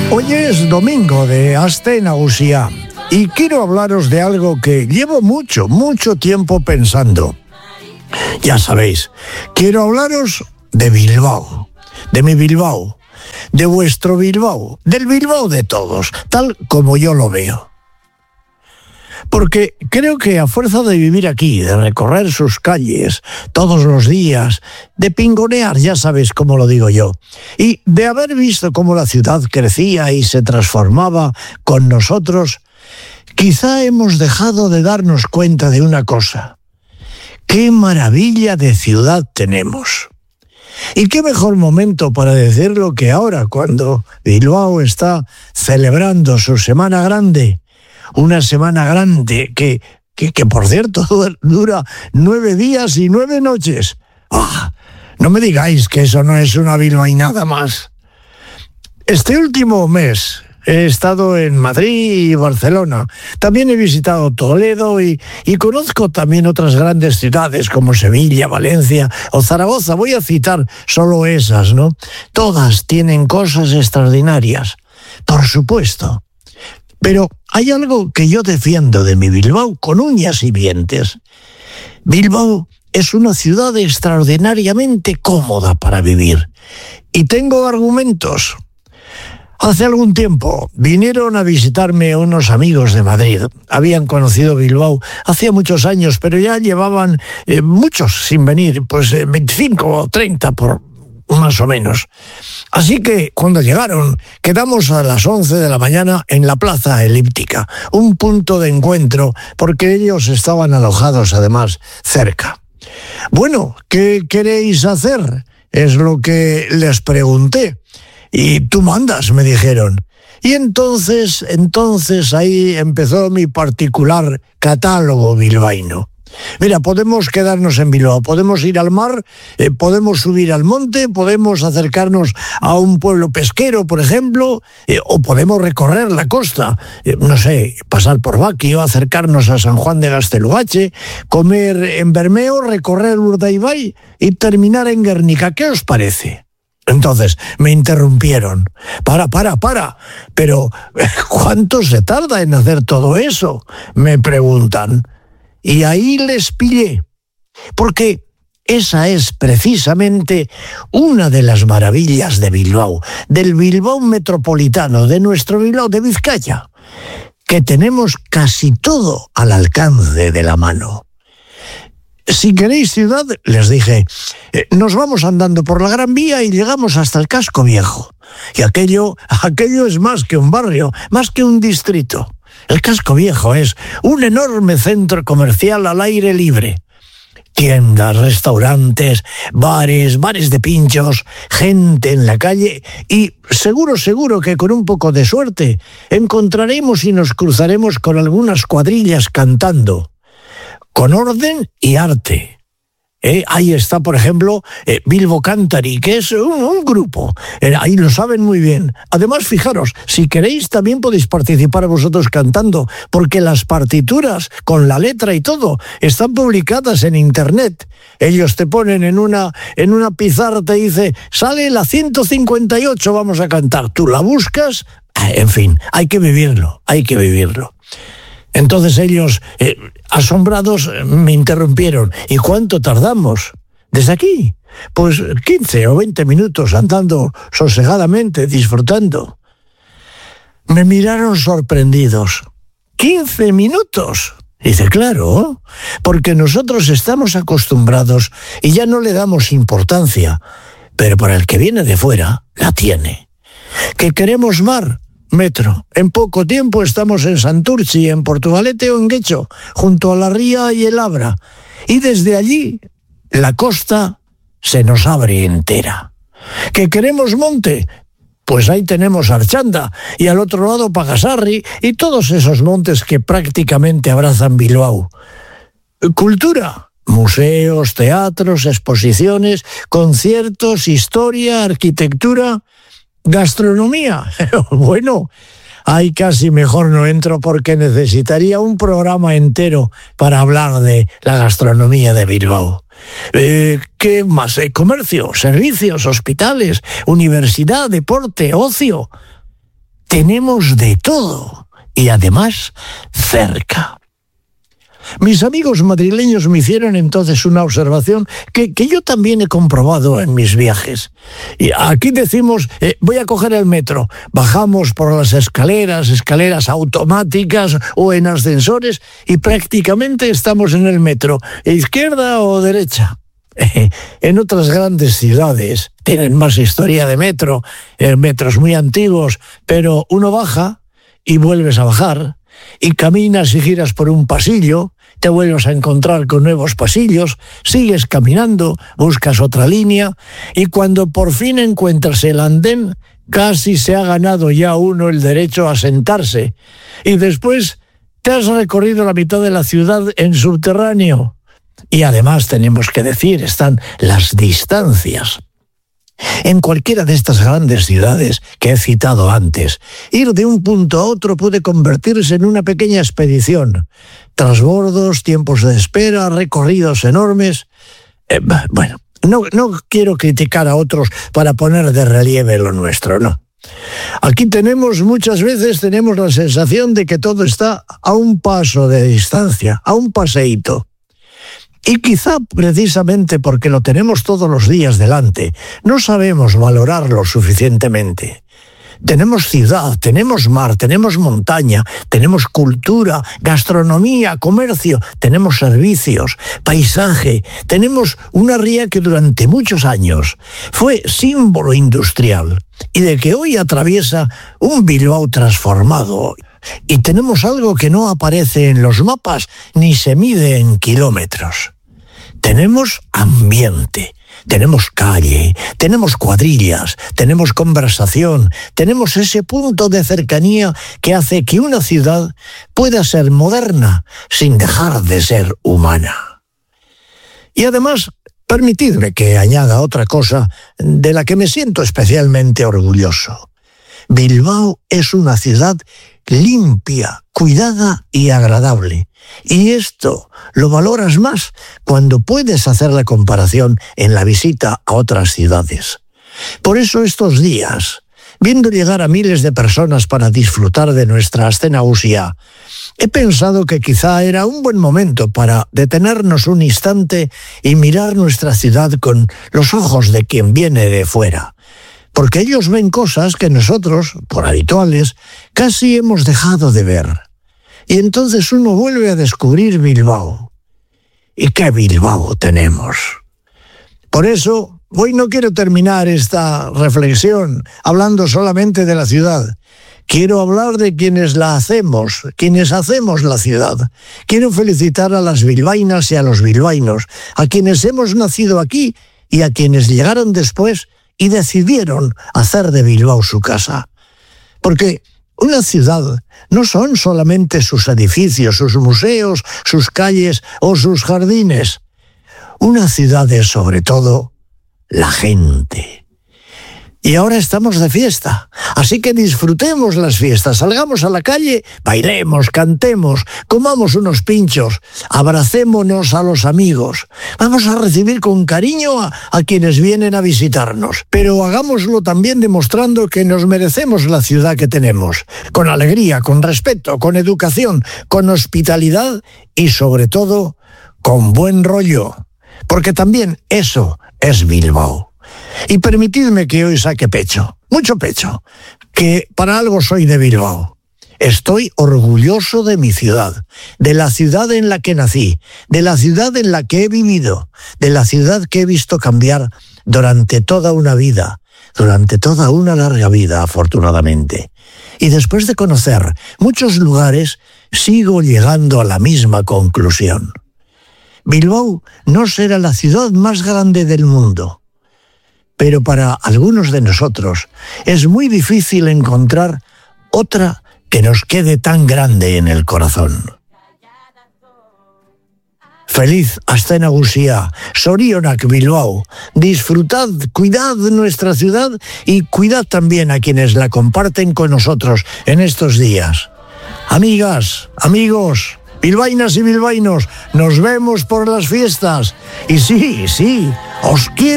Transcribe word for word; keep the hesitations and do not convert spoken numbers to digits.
Hoy es domingo de Aste Nagusia y quiero hablaros de algo que llevo mucho, mucho tiempo pensando. Ya sabéis, quiero hablaros de Bilbao, de mi Bilbao, de vuestro Bilbao, del Bilbao de todos, tal como yo lo veo. Porque creo que a fuerza de vivir aquí, de recorrer sus calles todos los días, de pingonear, ya sabéis cómo lo digo yo, y de haber visto cómo la ciudad crecía y se transformaba con nosotros, quizá hemos dejado de darnos cuenta de una cosa. ¡Qué maravilla de ciudad tenemos! Y qué mejor momento para decirlo que ahora, cuando Bilbao está celebrando su Semana Grande. Una semana grande que, que, que por cierto, dura nueve días y nueve noches. ¡Ah! No me digáis que eso no es una bilbainada más. Este último mes he estado en Madrid y Barcelona. También he visitado Toledo y, y conozco también otras grandes ciudades como Sevilla, Valencia o Zaragoza. Voy a citar solo esas, ¿no? Todas tienen cosas extraordinarias, por supuesto. Pero hay algo que yo defiendo de mi Bilbao con uñas y dientes. Bilbao es una ciudad extraordinariamente cómoda para vivir. Y tengo argumentos. Hace algún tiempo vinieron a visitarme unos amigos de Madrid. Habían conocido Bilbao hacía muchos años, pero ya llevaban eh, muchos sin venir, pues eh, veinticinco o treinta por más o menos. Así que cuando llegaron, quedamos a las once de la mañana en la Plaza Elíptica, un punto de encuentro, porque ellos estaban alojados además cerca. Bueno, ¿qué queréis hacer? Es lo que les pregunté. Y tú mandas, me dijeron. Y entonces, entonces ahí empezó mi particular catálogo bilbaíno. Mira, podemos quedarnos en Bilbao, podemos ir al mar, eh, podemos subir al monte, podemos acercarnos a un pueblo pesquero, por ejemplo, eh, o podemos recorrer la costa, eh, no sé, pasar por Baquio, acercarnos a San Juan de Gaztelugatxe, comer en Bermeo, recorrer Urdaibai y terminar en Guernica. ¿Qué os parece? Entonces me interrumpieron. Para, para, para. Pero, ¿cuánto se tarda en hacer todo eso? Me preguntan. Y ahí les pillé, porque esa es precisamente una de las maravillas de Bilbao, del Bilbao metropolitano, de nuestro Bilbao de Vizcaya, que tenemos casi todo al alcance de la mano. Si queréis ciudad, les dije, eh, nos vamos andando por la Gran Vía y llegamos hasta el Casco Viejo. Y aquello, aquello es más que un barrio, más que un distrito. El Casco Viejo es un enorme centro comercial al aire libre. Tiendas, restaurantes, bares, bares de pinchos, gente en la calle y seguro, seguro que con un poco de suerte encontraremos y nos cruzaremos con algunas cuadrillas cantando, con orden y arte. Eh, ahí está, por ejemplo, eh, Bilbo Cantari, que es un, un grupo. Eh, ahí lo saben muy bien. Además, fijaros, si queréis también podéis participar vosotros cantando, porque las partituras, con la letra y todo, están publicadas en internet. Ellos te ponen en una, en una pizarra, te dice, sale la ciento cincuenta y ocho, vamos a cantar. Tú la buscas, eh, en fin, hay que vivirlo, hay que vivirlo. Entonces ellos, eh, asombrados, me interrumpieron. ¿Y cuánto tardamos? ¿Desde aquí? Pues quince o veinte minutos andando sosegadamente, disfrutando. Me miraron sorprendidos. ¿quince minutos? Dice, claro, porque nosotros estamos acostumbrados y ya no le damos importancia, pero para el que viene de fuera, la tiene. ¿Que queremos mar? Metro. En poco tiempo estamos en Santurchi, en Portugalete o en Guecho, junto a la ría y el Abra. Y desde allí, la costa se nos abre entera. ¿Que queremos monte? Pues ahí tenemos Archanda y al otro lado Pagasarri y todos esos montes que prácticamente abrazan Bilbao. Cultura. Museos, teatros, exposiciones, conciertos, historia, arquitectura. Gastronomía, bueno, ahí casi mejor no entro porque necesitaría un programa entero para hablar de la gastronomía de Bilbao. Eh, ¿Qué más? Eh, comercio, servicios, hospitales, universidad, deporte, ocio. tenemos de todo y además cerca. Mis amigos madrileños me hicieron entonces una observación que, que yo también he comprobado en mis viajes. Y aquí decimos, eh, voy a coger el metro. Bajamos por las escaleras, escaleras automáticas o en ascensores y prácticamente estamos en el metro, izquierda o derecha. En otras grandes ciudades tienen más historia de metro, en metros muy antiguos, pero uno baja y vuelves a bajar, y caminas y giras por un pasillo, te vuelves a encontrar con nuevos pasillos, sigues caminando, buscas otra línea, y cuando por fin encuentras el andén, casi se ha ganado ya uno el derecho a sentarse, y después te has recorrido la mitad de la ciudad en subterráneo. Y además tenemos que decir, están las distancias. En cualquiera de estas grandes ciudades que he citado antes, ir de un punto a otro puede convertirse en una pequeña expedición. Transbordos, tiempos de espera, recorridos enormes. Eh, bueno, no, no quiero criticar a otros para poner de relieve lo nuestro, no. Aquí tenemos, muchas veces tenemos la sensación de que todo está a un paso de distancia, a un paseíto. Y quizá precisamente porque lo tenemos todos los días delante, no sabemos valorarlo suficientemente. Tenemos ciudad, tenemos mar, tenemos montaña, tenemos cultura, gastronomía, comercio, tenemos servicios, paisaje, tenemos una ría que durante muchos años fue símbolo industrial y de que hoy atraviesa un Bilbao transformado. Y tenemos algo que no aparece en los mapas ni se mide en kilómetros. Tenemos ambiente, tenemos calle, tenemos cuadrillas, tenemos conversación, tenemos ese punto de cercanía que hace que una ciudad pueda ser moderna sin dejar de ser humana. Y además, permitidme que añada otra cosa de la que me siento especialmente orgulloso. Bilbao es una ciudad limpia, cuidada y agradable. Y esto lo valoras más cuando puedes hacer la comparación en la visita a otras ciudades. Por eso estos días, viendo llegar a miles de personas para disfrutar de nuestra Aste-Nagusia, he pensado que quizá era un buen momento para detenernos un instante y mirar nuestra ciudad con los ojos de quien viene de fuera. Porque ellos ven cosas que nosotros, por habituales, casi hemos dejado de ver. Y entonces uno vuelve a descubrir Bilbao. ¿Y qué Bilbao tenemos? Por eso, hoy no quiero terminar esta reflexión hablando solamente de la ciudad. Quiero hablar de quienes la hacemos, quienes hacemos la ciudad. Quiero felicitar a las bilbaínas y a los bilbaínos, a quienes hemos nacido aquí y a quienes llegaron después y decidieron hacer de Bilbao su casa. Porque una ciudad no son solamente sus edificios, sus museos, sus calles o sus jardines. Una ciudad es sobre todo la gente. Y ahora estamos de fiesta, así que disfrutemos las fiestas, salgamos a la calle, bailemos, cantemos, comamos unos pinchos, abracémonos a los amigos. Vamos a recibir con cariño a, a quienes vienen a visitarnos, pero hagámoslo también demostrando que nos merecemos la ciudad que tenemos, con alegría, con respeto, con educación, con hospitalidad y sobre todo con buen rollo, porque también eso es Bilbao. Y permitidme que hoy saque pecho, mucho pecho, que para algo soy de Bilbao. Estoy orgulloso de mi ciudad, de la ciudad en la que nací, de la ciudad en la que he vivido, de la ciudad que he visto cambiar durante toda una vida, durante toda una larga vida, afortunadamente. Y después de conocer muchos lugares, sigo llegando a la misma conclusión. Bilbao no será la ciudad más grande del mundo, pero para algunos de nosotros es muy difícil encontrar otra que nos quede tan grande en el corazón. Feliz Aste-Nagusia, Zorionak Bilbao. Disfrutad, cuidad nuestra ciudad y cuidad también a quienes la comparten con nosotros en estos días. Amigas, amigos, bilbaínas y bilbaínos, nos vemos por las fiestas. Y sí, sí, os quiero.